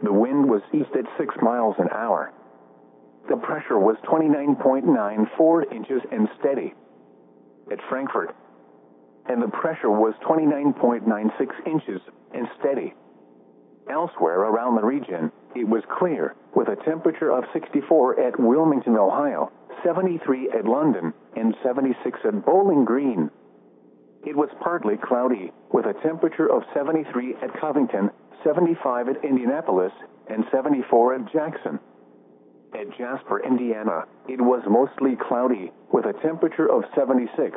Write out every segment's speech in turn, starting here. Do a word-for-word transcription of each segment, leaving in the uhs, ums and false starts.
The wind was east at six miles an hour. The pressure was twenty-nine point nine four inches and steady. At Frankfurt. And the pressure was twenty-nine point nine six inches and steady. Elsewhere around the region, it was clear, with a temperature of sixty-four at Wilmington, Ohio, seventy-three at London, and seventy-six at Bowling Green. It was partly cloudy, with a temperature of seventy-three at Covington, seventy-five at Indianapolis, and seventy-four at Jackson. At Jasper, Indiana, it was mostly cloudy, with a temperature of seventy-six.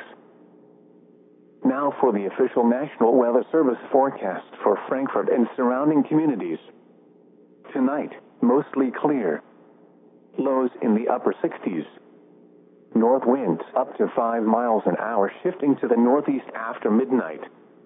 Now for the official National Weather Service forecast for Frankfurt and surrounding communities. Tonight, mostly clear. Lows in the upper sixties. North winds up to five miles an hour, shifting to the northeast after midnight.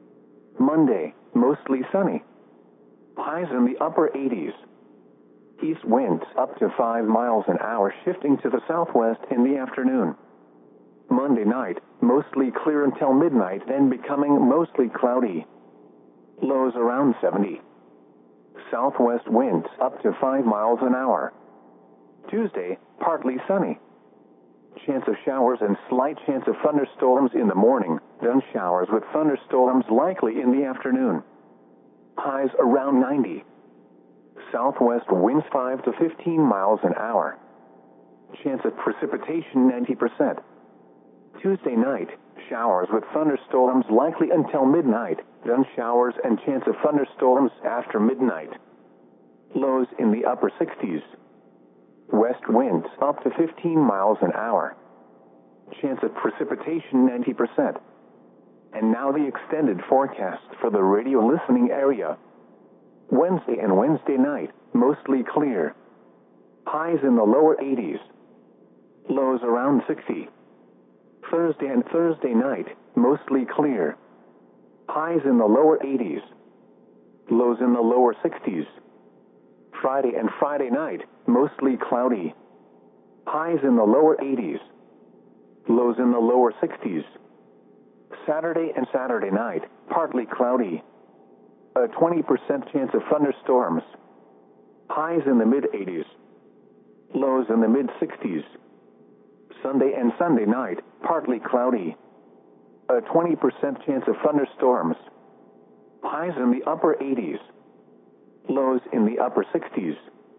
Monday, mostly sunny. Highs in the upper eighties. East winds up to five miles an hour, shifting to the southwest in the afternoon. Monday night, mostly clear until midnight, then becoming mostly cloudy. Lows around seventy. Southwest winds up to five miles an hour. Tuesday, partly sunny. Chance of showers and slight chance of thunderstorms in the morning, then showers with thunderstorms likely in the afternoon. Highs around ninety. Southwest winds five to fifteen miles an hour. Chance of precipitation ninety percent. Tuesday night, showers with thunderstorms likely until midnight, then showers and chance of thunderstorms after midnight. Lows in the upper sixties. West winds up to fifteen miles an hour. Chance of precipitation ninety percent. And now the extended forecast for the radio listening area. Wednesday and Wednesday night, mostly clear. Highs in the lower eighties. Lows around sixty. Thursday and Thursday night, mostly clear. Highs in the lower eighties. Lows in the lower sixties. Friday and Friday night, mostly cloudy. Highs in the lower eighties. Lows in the lower sixties. Saturday and Saturday night, partly cloudy. A twenty percent chance of thunderstorms. Highs in the mid-eighties. Lows in the mid-sixties. Sunday and Sunday night, partly cloudy. A twenty percent chance of thunderstorms. Highs in the upper eighties. Lows in the upper sixties.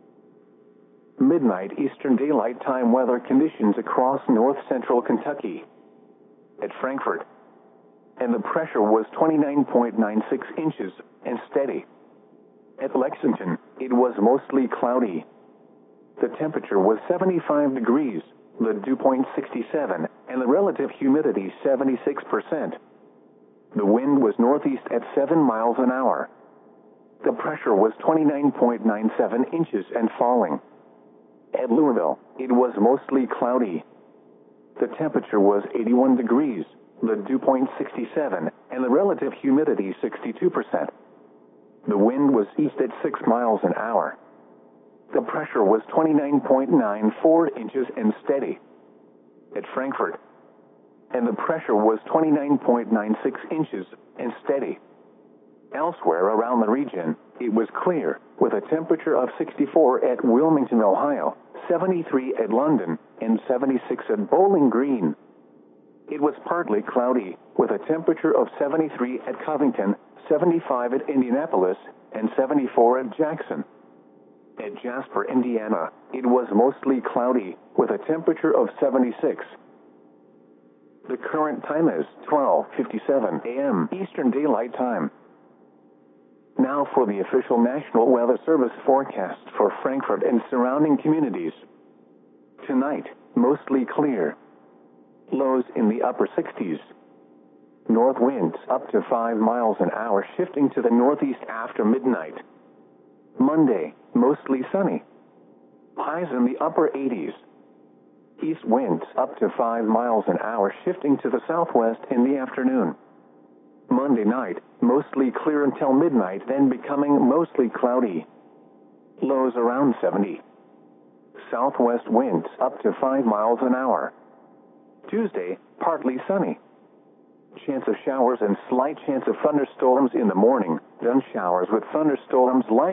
Midnight Eastern Daylight Time weather conditions across north central Kentucky. At Frankfurt. And the pressure was twenty-nine point nine six inches and steady. At Lexington, it was mostly cloudy. The temperature was seventy-five degrees, the dew point sixty-seven, and the relative humidity seventy-six percent. The wind was northeast at seven miles an hour. The pressure was twenty-nine point nine seven inches and falling. At Louisville, it was mostly cloudy. The temperature was eighty-one degrees, the dew point sixty-seven, and the relative humidity sixty-two percent. The wind was east at six miles an hour. The pressure was twenty-nine point nine four inches and steady. At Frankfurt. And the pressure was twenty-nine point nine six inches and steady. Elsewhere around the region, it was clear, with a temperature of sixty-four at Wilmington, Ohio, seventy-three at London, and seventy-six at Bowling Green. It was partly cloudy, with a temperature of seventy-three at Covington, seventy-five at Indianapolis, and seventy-four at Jackson. At Jasper, Indiana, it was mostly cloudy, with a temperature of seventy-six. The current time is twelve fifty-seven a m Eastern Daylight Time. Now for the official National Weather Service forecast for Frankfurt and surrounding communities. Tonight, mostly clear. Lows in the upper sixties. North winds up to five miles an hour, shifting to the northeast after midnight. Monday, mostly sunny. Highs in the upper eighties. East winds up to five miles an hour, shifting to the southwest in the afternoon. Monday night, mostly clear until midnight, then becoming mostly cloudy. Lows around seventy. Southwest winds up to five miles an hour. Tuesday, partly sunny. Chance of showers and slight chance of thunderstorms in the morning, then showers with thunderstorms likely